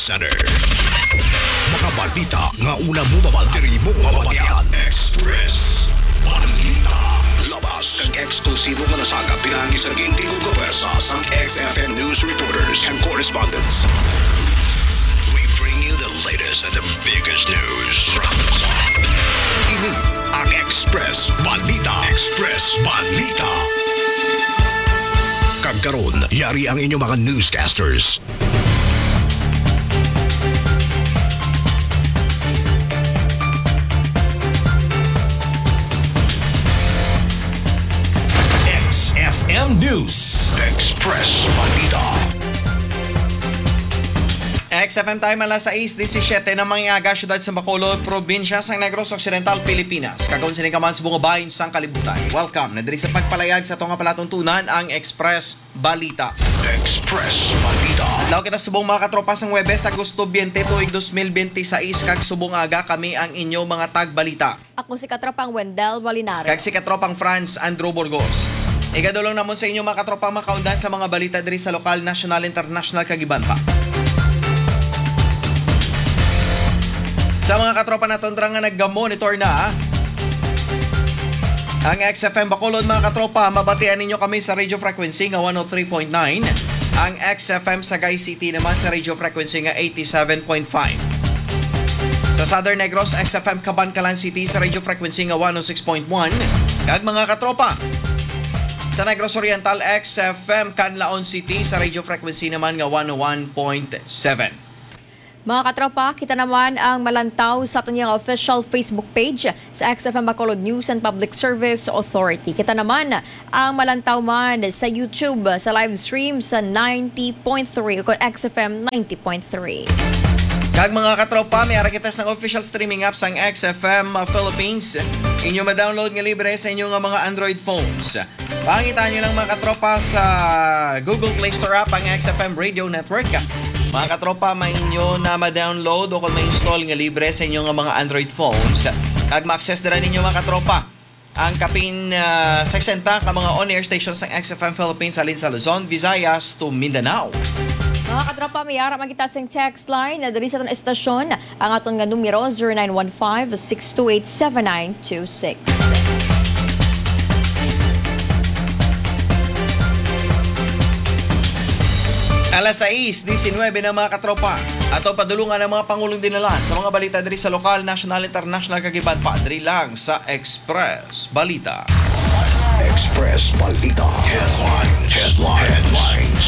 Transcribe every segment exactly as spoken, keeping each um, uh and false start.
Center. Mga balita nga una mo babaldiri mo babatian. Express Balita. Labas kang eksklusibo nga nasagap pinangi sa ginting ug kawersa sa X F M News reporters and correspondents. We bring you the latest and the biggest news from the clock. Ini ang Express Balita. Express Balita. Kagkaroon, yari ang inyong mga newscasters. X F M News. Express Balita. X F M time alas sais diecisiete ng mga aga syudad sa Bacolod, probinsya sa Negros Occidental, Pilipinas. Kagawin sining kaman sa bunga bahin sang kalibutan. Welcome na diri sa pagpalayag sa tunga palatuntunan ang Express Balita. Express Balita. Adlaw kita subong mga katropa sang Huwebes, Agosto twenty tuig twenty twenty-six kag subong aga kami ang inyo mga tagbalita. Ako si katropang Wendell Molinaro. Kag si katropang France Andrew Burgos. Igadulong namon sa inyo mga katropang makaundan sa mga balita diri sa lokal, national, international kag iban pa. Sa mga katropa na tundra nga nagga-monitor na ang X F M Bacolod, mga katropa, mabatian ninyo kami sa radio frequency nga one oh three point nine. Ang X F M Sagay City naman sa radio frequency nga eighty-seven point five. Sa Southern Negros, X F M Cabancalan City sa radio frequency nga one oh six point one. Kag mga katropa, sa Negros Oriental, X F M Canlaon City sa radio frequency naman nga one oh one point seven. Mga katropa, kita naman ang malantaw sa ating official Facebook page sa X F M Bacolod News and Public Service Authority. Kita naman ang malantaw man sa YouTube sa live stream sa ninety point three o X F M ninety point three. Kag mga katropa, may ara kita sa official streaming app sang X F M Philippines. Inyo ma-download nga libre sa inyong mga Android phones. Pangitan nyo lang mga katropa sa Google Play Store app ang X F M Radio Network. Mga katropa, may inyo na ma-download o kung ma-install nga libre sa inyong mga Android phones. Kag ma-access na rin ninyo mga katropa ang kapin uh, sesenta ka mga on-air stations ng X F M Philippines alin sa Luzon, Visayas to Mindanao. Mga katropa, may ara magkita sa text line na dali sa itong estasyon ang aton nga numero zero nine one five, six two eight, seven nine two six. alas sais diecinueve na mga katropa. Ato padulungan ng mga pangulong dinalan sa mga balita diri sa lokal, national, international kag iban pa diri lang sa Express Balita. Express Balita. Headlines. Headlines. Headlines.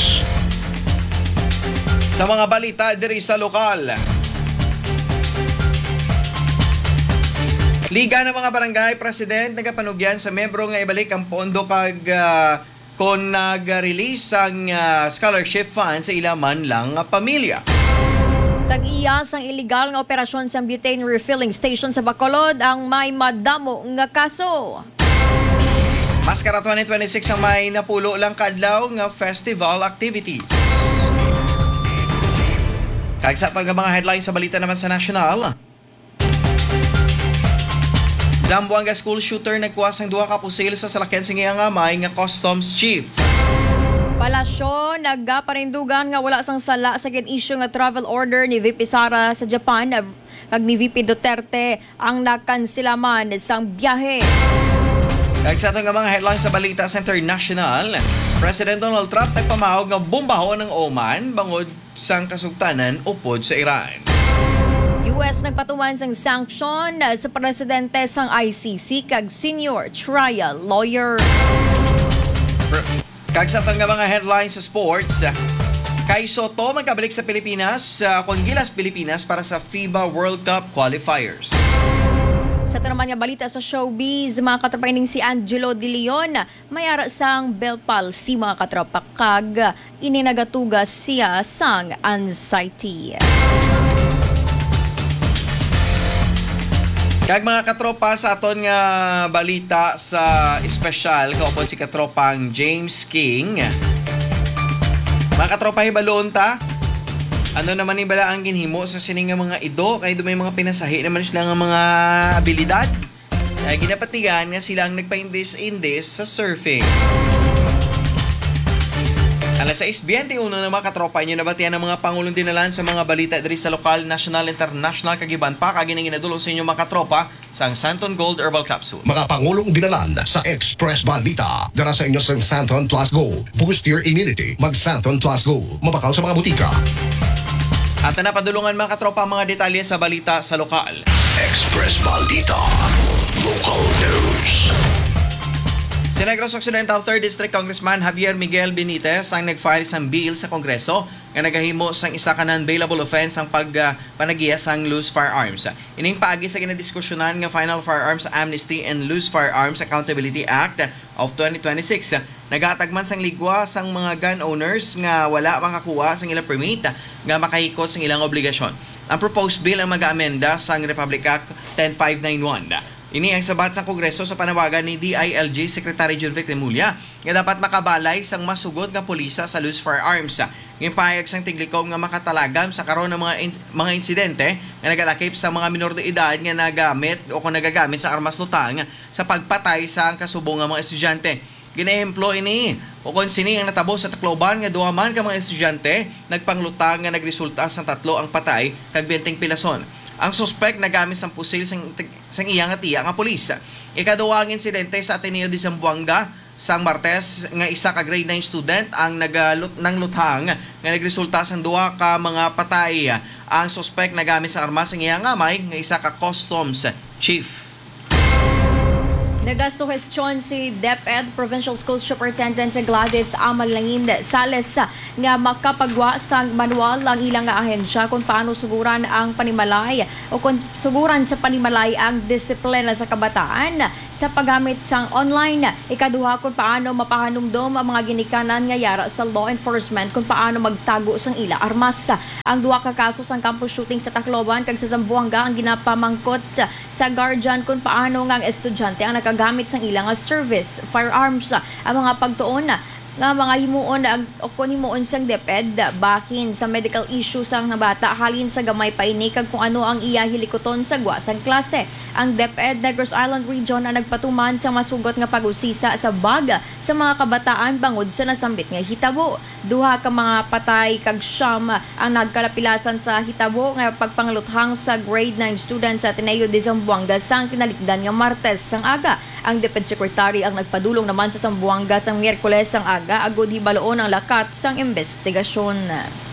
Sa mga balita diri sa lokal, Liga ng mga Barangay President nagapanugyan sa membro nga ibalik ang pondo kag uh, kung nag-release ang uh, scholarship fund sa ilaman lang uh, pamilya. Tag-iyas ang illegal nga operasyon sa butane refilling station sa Bacolod ang may madamo nga kaso. Maskara twenty twenty-six ang may napulo lang kadlaw nga festival activities. Kag sa nga mga headlines sa balita naman sa national, Zamboanga school shooter nagkuwas ng duha ka pusil sa salakyan sa iyang amay nga customs chief. Palasyo nagparindugan nga wala sang sala sa gin-issue nga travel order ni V P Sara sa Japan kag ni V P Duterte ang nakansilaman sang biyahe. Kag sa nga mga headlines sa balita sa international, President Donald Trump nagpamahog nga bombahon ng Oman bangod sang kasugtanan upod sa Iran. U S nagpatuman sang sanction sa presidente sang I C C kag senior trial lawyer. Kag sa nga mga headlines sa sports, kay Soto magkabalik sa Pilipinas sa uh, Congilas, Pilipinas para sa FIBA World Cup qualifiers. Sa naman nga balita sa showbiz, mga katropa ining si Angelo De Leon may ara sang Bell palsy mga katropa kag ininagatugas siya sang anxiety. Kag mga katropa sa aton nga balita sa espesyal, kaupod si katropang James King. Mga katropa, hibalon ta. Ano naman ibala ang ginhimo sa sining nga mga ido, kay dumay mga pinasahi naman sila nga mga abilidad. Kaya ginapatigan nga silang nagpa-indis-indis sa surfing. Alas sais twenty-one na mga katropa inyo nabatian ng mga pangulong dinalan sa mga balita diri sa lokal, national, international kagiban pa kaginang ginadulong sa inyo mga katropa sa Santon Gold Herbal Capsule. Mga pangulong dinalan sa Express Balita. Dara sa inyo sa Santon Plus Go. Boost your immunity. Mag Santon Plus Go. Mabakaw sa mga butika. At napadulungan mga katropa ang mga detalye sa balita sa lokal. Express Balita. Local News. Si Negros Occidental third District Congressman Javier Miguel Benitez ang nag-file sang bill sa Kongreso nga nagahimo sang isa ka non-bailable offense ang pagpanagiya sang loose firearms. Ining paagi sa ginadiskusyonan nga Final Firearms Amnesty and Loose Firearms Accountability Act of twenty twenty-six. Nagahatag man sang ligwa sang mga gun owners nga wala makakuha sang ilang permit nga makahikot sang ilang obligasyon. Ang proposed bill ang mag-amenda sang Republic Act ten five ninety-one. Ini ang sabat sa Kongreso sa panawagan ni D I L G Secretary Junvic Remulla nga dapat makabalay sang masugod nga pulisa sa loose firearms. Ngipayag sang tiglikom nga makatalagam sa karon ng mga in- mga insidente nga nagalakip sa mga minor de edad nga nagamit o kung nagagamit sa armas lutang sa pagpatay sa kasubong nga mga estudyante. Ginehemplo ini o kung sini ang natabo sa Tacloban nga duha man ka mga estudyante nagpanglutang nga nagresulta sa tatlo ang patay kag benteng pilason. Ang suspect nagamit sang pusil sang, sang iyang atiya nga pulis. Ikaduhang insidente sa Ateneo de Zamboanga sang Martes nga isa ka grade nine student ang nagalut nang luthang nga nagresulta sang duha ka mga patay. Ang suspect nagamit sang armas sang iyang amay nga isa ka customs chief. Nagasuhestyon si DepEd Provincial School Superintendent Gladys Amalangin Sales nga makapagwa sang manual ang ilang ahensya kung paano suguran ang panimalay o kung suguran sa panimalay ang disiplina sa kabataan sa paggamit sang online. Ikaduha kung paano mapahanumdom ang mga ginikanan nga yara sa law enforcement kung paano magtago sang ila armas. Ang duha ka kaso sang campus shooting sa Tacloban kag sa Zamboanga ang ginapamangkot sa guardian kung paano nga ang estudyante ang naka gamit sang ilang service firearms. Ang mga pagtuon nga mga himuon o kung himuon sang DepEd bakin sa medical issue sang bata halin sa gamay paini kag kung ano ang iya hilikoton sa gwa sang klase. Ang DepEd Negros Island Region na nagpatuman sa masugot nga pag-usisa sa baga sa mga kabataan bangod sa nasambit nga hitabo. Duha ka mga patay kag siyam ang nagkalapilasan sa hitabo nga pagpangluthang sa grade nine students sa Ateneo de Zamboanga sang kinalikdan nga Martes sang aga. Ang DepEd Secretary ang nagpadulong naman sa Zamboanga sang Miyerkules sang aga agud hibaloon ang lakat sang investigasyon.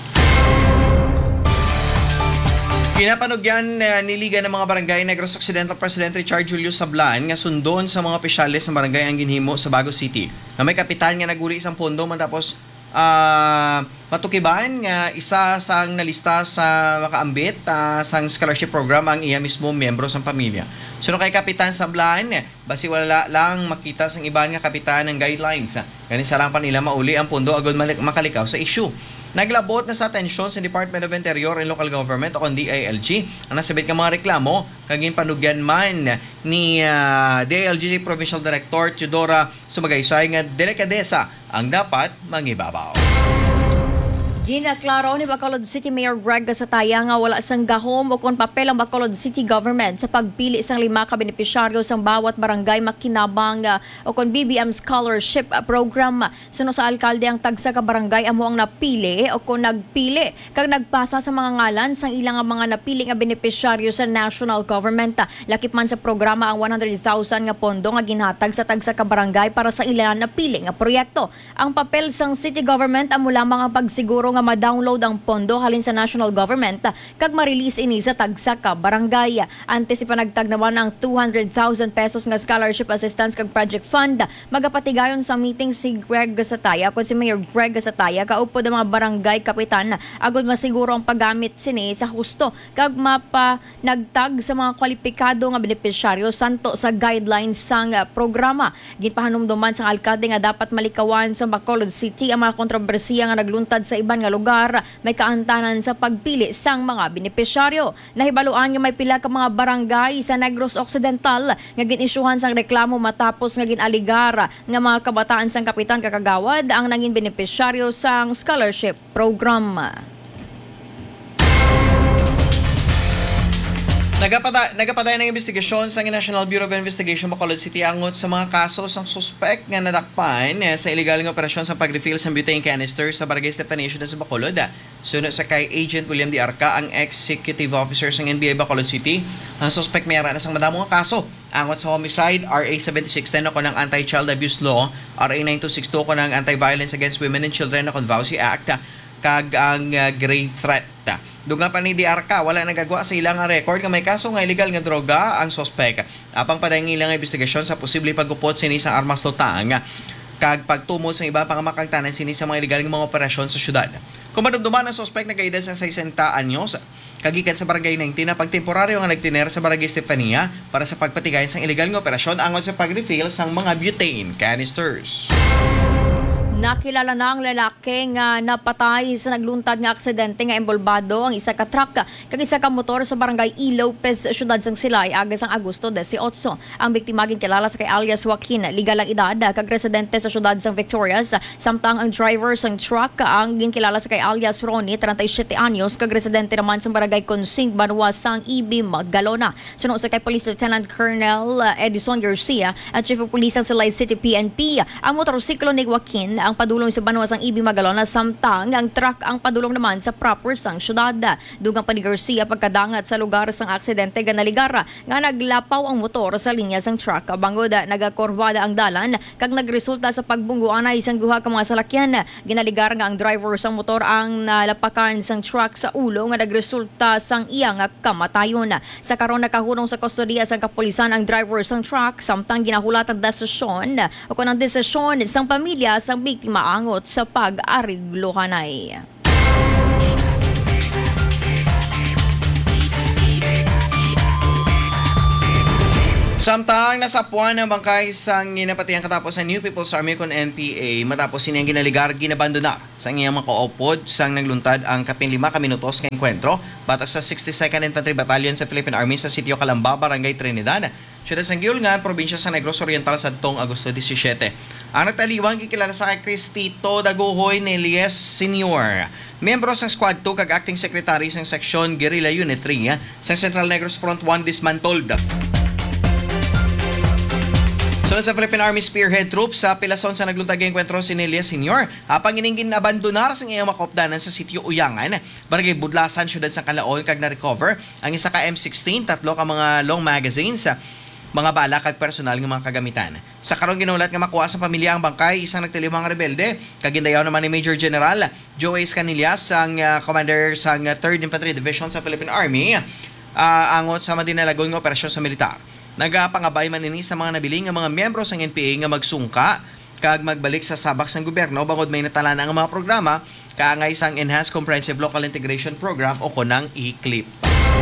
Kinapanugyan uh, niliga ng mga barangay Negros Occidental President Richard Julio Sablan nga sundon sa mga opisyales ng barangay ang ginhimo sa Bago City. Na may kapitan nga naguli isang pondo matapos uh, matukiban nga isa sang nalista sa makaambit uh, sang scholarship program ang iya mismo miyembro sang pamilya. Suno kay Kapitan Sablan, basi wala lang makita sang iban nga kapitan ng guidelines. Ganin sa lang pa nila mauli ang pondo agad makalikaw sa issue. Naglabot na sa atensyon sa Department of Interior and Local Government o kung D I L G ang nasabit ng mga reklamo kaging panugyan man ni uh, D I L G Provincial Director Teodora Sumagaysay nga delikadesa ang dapat mangibabaw. Ginaklaro ni Bacolod City Mayor Greg Gasataya nga wala sang gahom o kung papel ang Bacolod City Government sa pagpili sang lima ka benepisyaryo sang bawat barangay makinabang uh, o kung B B M Scholarship uh, Program. Suno sa alkalde ang tagsa ka barangay amo ang napili o kung nagpili kag nagpasa sa mga ngalan sang ilang mga napili nga benepisyaryo sa national government. Lakip man sa programa ang one hundred thousand nga pondo nga ginhatag sa tagsa ka barangay para sa ilang napili nga proyekto. Ang papel sang city government amo lamang ang pagsiguro nga ma-download ang pondo halin sa national government kag ma-release ini sa tagsa ka barangay. Antes si panagtag naman ang two hundred thousand pesos nga scholarship assistance kag project fund. Magapatigayon sa meeting si Greg Gasataya kung si Mayor Greg Gasataya kaupod ang mga barangay kapitan agud masiguro ang paggamit sini sa husto kag mapa nagtag sa mga kwalipikado nga benepisyaryo santo sa guidelines sang programa. Ginpahanumduman sang alkalde nga dapat malikawan sa Bacolod City ang mga kontrobersiya nga nagluntad sa iban nga lugar may kaantanan sa pagpili sang mga benepisyaryo. Nahibaluan nga may pila ka mga barangay sa Negros Occidental nga ginisyuhan sang reklamo matapos nga ginaligar nga mga kabataan sang kapitan kakagawad ang naging benepisyaryo sang scholarship program. Nagapada, nagapaday ng investigasyon sa National Bureau of Investigation Bacolod City angot sa mga kaso ng suspect nga nadakpan eh, sa illegal nga operasyon sa pag-refill sa butane canister sa Barangay Stefania sa Bacolod. Sunod sa kay Agent William D. Arca, ang Executive Officer ng N B I Bacolod City, ang suspect mayara na sang madamong nga kaso angot sa homicide, R A seventy-six ten ako ng Anti-Child Abuse Law, R A ninety-two sixty-two ako ng Anti-Violence Against Women and Children ako ng V A U S I Act, kag ang uh, grave threat. Dugang pa ni D R K, wala nagagawa sa ilang record nga may kaso nga illegal nga droga ang suspect. Apang padayang ilang investigasyon sa posible pagupot sini sa armas lutang kag pagtumo sa iba pang makangtanan sini sa mga illegal nga mga operasyon sa syudad. Kung madumduman ang suspect na kaedad sa sixty anyos, kagikan sa barangay nineteen na pagtemporaryo nga nagtiner sa barangay Stefania para sa pagpatigayon sa illegal nga operasyon angon sa pag-refill sang mga butane canisters. Nakilala na ang lalaki nga napatay sa nagluntad nga aksidente nga embolbado ang isa ka truck kag isa ka motor sa barangay E. Lopez, syudad sang Silay, agas ang Agosto eighteen. Ang biktima ginkilala sa kay alias Joaquin, ligal ang edad kag residente sa syudad sang Victorias, samtang ang driver sang truck ang ginkilala sa kay alias Ronnie, thirty-seven anyos, kag residente naman sa barangay Consing, Banwa sang E B Magdalona. Sunod sa kay Police Lieutenant Colonel Edison Garcia at Chief of Police ng Silay City P N P, ang motorsiklo ni Joaquin ang padulong sa Banwa sang E B Magalona, samtang ang truck ang padulong naman sa proper sang syudad. Dugang pa ni Garcia pagkadangat sa lugar sang aksidente ganaligara nga naglapaw ang motor sa linya sang truck. Bangod nagakurbada ang dalan kag nagresulta sa pagbungguan ay isang duha ka mga salakyan. Ginaligar nga ang driver sang motor ang nalapakan sang truck sa ulo nga nagresulta sang iya nga kamatayon. Sa karon nakahunong sa kustodiya sang kapulisan ang driver sang truck, samtang ginahulat ang desisyon o kunang desisyon sang pamilya sang biktima maangot sa pag-ariglo kanay. Samtang nasapuan ng bangkay sang ginapatiyang katapos sa New People's Army kon N P A matapos siniyang ginaligar ginabandona sa ngayang makaopod sang nagluntad ang kapin lima ka minutos nga enkwentro batok sa sixty-second Infantry Battalion sa Philippine Army sa Sitio Calamba, Barangay Trinidad, syudad sang Giulngan, probinsya sa Negros Oriental sadtong Agosto seventeen. Ang nagtaliwang gikilala sa kay Cristito Daguhoy Nelies Senior, miyembro sang Squad two kag Acting Secretary sang Section Guerrilla Unit three sa Central Negros Front one dismantled. Sunod sa Philippine Army Spearhead Troops sa Pilason sa nagluntag nga enkwentro si Nelias Senior, apang iningin abandonar sa ngayong makopdanan sa Sitio Uyangan, Barangay Budlasan, syudad sa Calaon, kag na-recover ang isa ka M sixteen, tatlo ka mga long magazines, mga bala kag personal nga mga kagamitan. Sa karong ginulat nga makuha sa pamilya ang bangkay, isang nagtilimang rebelde, kag gindayaw naman ni Major General Joace Canillas, ang uh, commander sa uh, third Infantry Division sa Philippine Army, uh, angot sa madinalagon nga operasyon sa militar. Nagapangabay man ini sa mga nabiling nga mga miyembro sa N P A nga magsungka kag magbalik sa sabak sang gobyerno bangod may natala na ang mga programa kaangay sang Enhanced Comprehensive Local Integration Program o kunang E C L I P.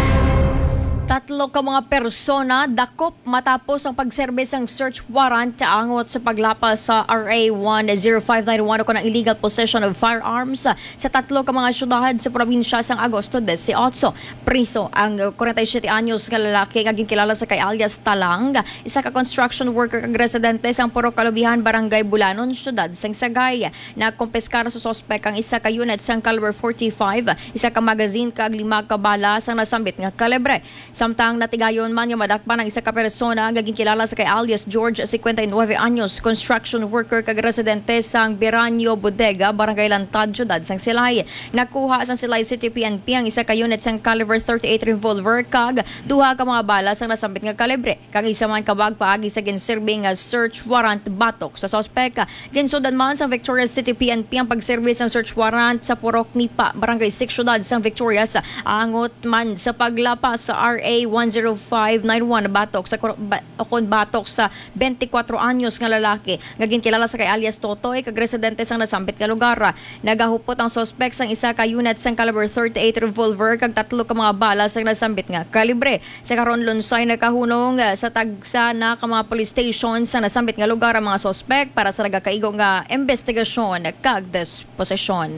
Tatlo ka mga persona dakop matapos ang pagserbis ng search warrant angot sa paglapas sa R A one oh five nine one o ng illegal possession of firearms sa tatlo ka mga syudad sa probinsya sang Agosto eighteen. Priso ang forty-seven anyos nga lalaki nga ginkilala sa kay alias Talang, isa ka construction worker kag residente sang Purok Kalubihan, Barangay Bulanon, syudad sang Sagay. Nakumpiskar sa suspect ang isa ka unit sang caliber forty-five, isa ka magazine kag lima ka bala sang nasambit nga kalibre. Samtang natigayon man yung madakpan ng isa ka persona nga ginkilala sa kay alias George, fifty-nine anyos, construction worker kag residente sang Biranyo Bodega, Barangay Lantad, syudad sang Silay. Nakuha sang Silay City P N P ang isa ka unit sang caliber thirty-eight revolver kag duha ka mga bala sang nasambit nga kalibre. Kag isa man kabag paagi sa ginsirbing nga search warrant batok sa suspect. Ginsudan man sang Victoria City P N P ang pagserbis ng search warrant sa Purok Nipa, Barangay six, syudad sang Victorias, angot man sa paglapas sa R A one oh five nine one batok sa okon batok sa twenty-four anyos nga lalaki nga ginkilala sa kay alias Totoy kag residente sang nasambit nga lugar. Nagahupot ang suspect sang isa ka unit sang caliber thirty-eight revolver kag tatlo ka mga bala sang nasambit nga kalibre. Sa karon lunsay nakahunong sa tagsa na ka mga police station sa nasambit nga lugar ang mga suspect para sa nagakaigo nga investigasyon kag disposisyon.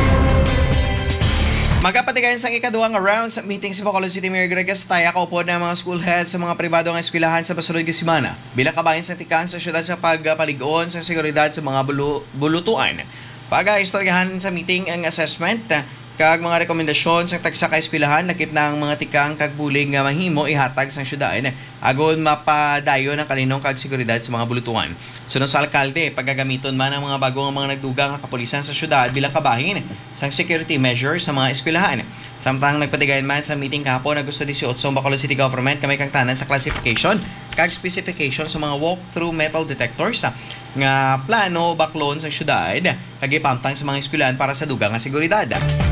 Magkapatigayan sa ikaduhang round sa meeting si Bacolod City Mayor Greg Castaya kaupod ng mga school heads sa mga pribado ng eskwelahan sa basulod nga semana. Bilang kabayan sa tikan sa syudad sa pagpaligoon sa seguridad sa mga bulu- bulutuan. Pag-istoryahan sa meeting ang assessment Kag mga rekomendasyon sa tagsa ka eskwelahan lakip na ang mga tikang kag bulig nga mahimo ihatag sang syudad agon mapadayon ang kalinong kag seguridad sa mga bulutuan. Sunod sa alkalde, paggagamiton man ang mga bagong mga nagdugang nga kapulisan sa syudad bilang kabahin sang security measures sa mga eskwelahan. Samtang nagpatigayon man sa meeting kahapon na gusto eighteen ang Bacolod City Government kamay kang tanan sa classification kag specification sa mga walk-through metal detectors nga plano baklon sa syudad kag ipamtang sa mga eskwelahan para sa dugang nga seguridad.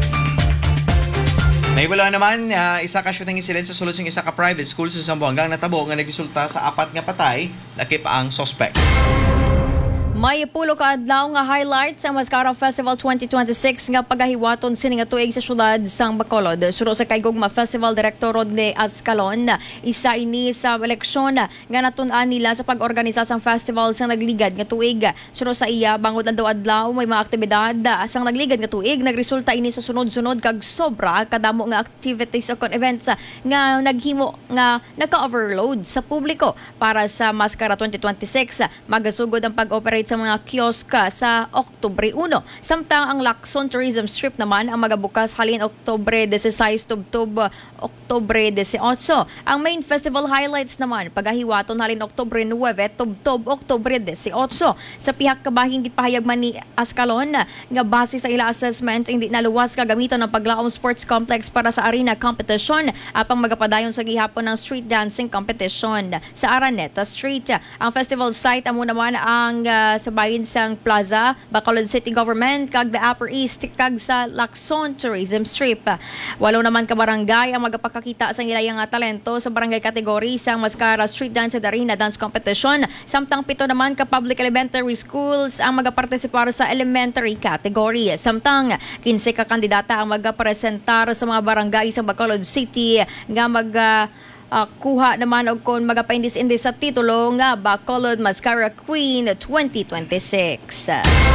Naibala naman, uh, isa ka shooting incident sa sulod ng isa ka private school sa Zamboanga natabo nga nagresulta sa apat nga patay, lakip ang suspect. May pulo ka adlaw nga highlights sa Mascara Festival twenty twenty-six nga pagahiwaton sini nga tuig sa syudad sang Bacolod. Suro sa Kaygugma Festival Director Rodney Azcalon, isa ini sa eleksyon nga natun-an nila sa pag-organisa sang festival sang nagligad nga tuig. Suro sa iya bangod adlaw adlaw may mga aktibidad sang nagligad nga tuig nagresulta ini sa sunod-sunod kag sobra kadamo nga activities o events nga naghimo nga naka-overload sa publiko para sa Mascara twenty twenty-six. Magasugod ang pag-operate sa mga kiosk sa Oktubre one. Samtang ang Lacson Tourism Strip naman ang magabukas halin Oktubre desiseis tubtob Oktubre eighteen. Ang main festival highlights naman pagahiwaton halin Oktubre nine tubtob Oktubre eighteen. Sa pihak kabahing gipahayag man ni Azcalon nga base sa ila assessment hindi naluwas kagamitan ng paglaom sports complex para sa arena competition apang magapadayon sa gihapon ng street dancing competition sa Araneta Street. Ang festival site amo naman ang uh, sa bayin sang Plaza, Bacolod City Government, kag the Upper East, kag sa Lacson Tourism Strip. Walo naman ka barangay ang magapakakita sa ilayang talento sa barangay category sang Mascara Street Dance at Arena Dance Competition. Samtang pito naman ka public elementary schools ang magapartisipar sa elementary category. Samtang kinse ka kandidata ang magapresentar sa mga barangay sa Bacolod City nga mag uh, Uh, kuha naman og kon magapaindis-indis sa titulo nga Bacolod Mascara Queen twenty twenty-six.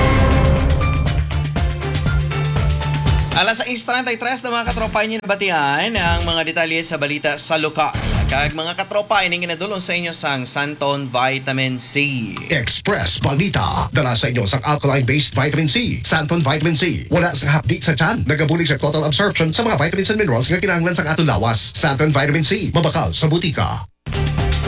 Alas sais treinta y tres na mga katropa inyo nabatian ang mga detalye sa balita sa lokal. Kag mga katropa ining ginadulong sa inyo sang Santon Vitamin C. Express Balita. Dala sa inyo sang alkaline-based vitamin C. Santon Vitamin C. Wala sa hapdi sa tiyan. Nagabulig sa total absorption sa mga vitamins and minerals nga kinahanglan sang atong lawas. Santon Vitamin C. Mabakal sa butika.